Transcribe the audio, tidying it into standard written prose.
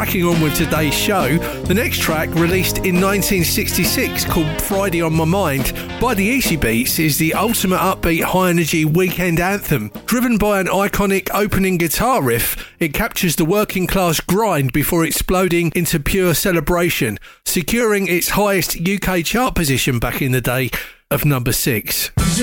cracking on with today's show, the next track, released in 1966, called Friday on My Mind by the Easy Beats, is the ultimate upbeat high-energy weekend anthem. Driven by an iconic opening guitar riff, it captures the working-class grind before exploding into pure celebration, securing its highest UK chart position back in the day of number 6.